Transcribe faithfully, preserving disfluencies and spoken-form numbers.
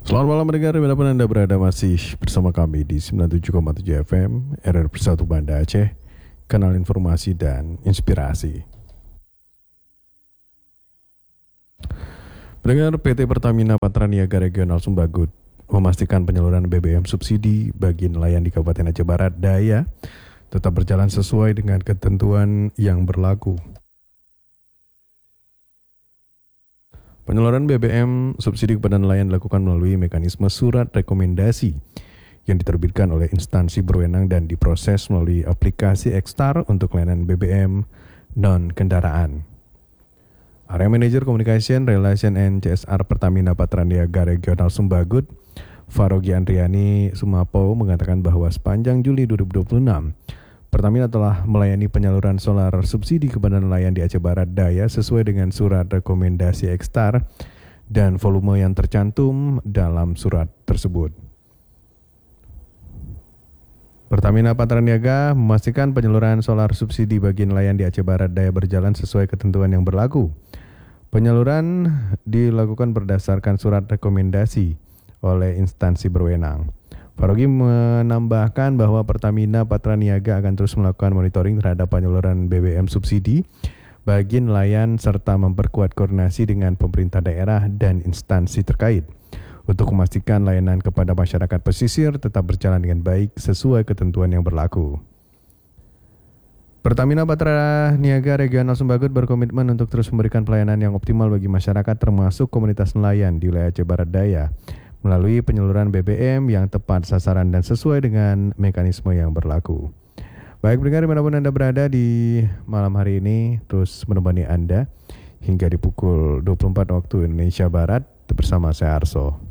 Selamat malam mendengar dimanapun Anda berada, masih bersama kami di sembilan puluh tujuh koma tujuh F M R R Persatu Banda Aceh, kanal informasi dan inspirasi. Pendengar, P T Pertamina Patraniaga Regional Sumbagut memastikan penyaluran B B M subsidi bagi nelayan di Kabupaten Aceh Barat Daya tetap berjalan sesuai dengan ketentuan yang berlaku. Penyaluran B B M subsidi kepada nelayan dilakukan melalui mekanisme surat rekomendasi yang diterbitkan oleh instansi berwenang dan diproses melalui aplikasi Ekstar untuk layanan B B M non-kendaraan. Area Manager Communication Relation and C S R Pertamina Patraniaga Regional Sumbagut, Farogi Andriani Sumapo, mengatakan bahwa sepanjang Juli dua ribu dua puluh enam, Pertamina telah melayani penyaluran solar subsidi kepada nelayan di Aceh Barat Daya sesuai dengan surat rekomendasi Ekstar dan volume yang tercantum dalam surat tersebut. Pertamina Patraniaga memastikan penyaluran solar subsidi bagi nelayan di Aceh Barat Daya berjalan sesuai ketentuan yang berlaku. Penyaluran dilakukan berdasarkan surat rekomendasi oleh instansi berwenang. Farogi menambahkan bahwa Pertamina Patraniaga akan terus melakukan monitoring terhadap penyaluran B B M subsidi bagi nelayan serta memperkuat koordinasi dengan pemerintah daerah dan instansi terkait untuk memastikan layanan kepada masyarakat pesisir tetap berjalan dengan baik sesuai ketentuan yang berlaku. Pertamina Patraniaga Regional Sumbagut berkomitmen untuk terus memberikan pelayanan yang optimal bagi masyarakat termasuk komunitas nelayan di wilayah Aceh Barat Daya melalui penyaluran B B M yang tepat sasaran dan sesuai dengan mekanisme yang berlaku. Baik pendengar, dimanapun Anda berada di malam hari ini, terus menemani Anda hingga di pukul dua puluh empat waktu Indonesia Barat bersama saya Arso.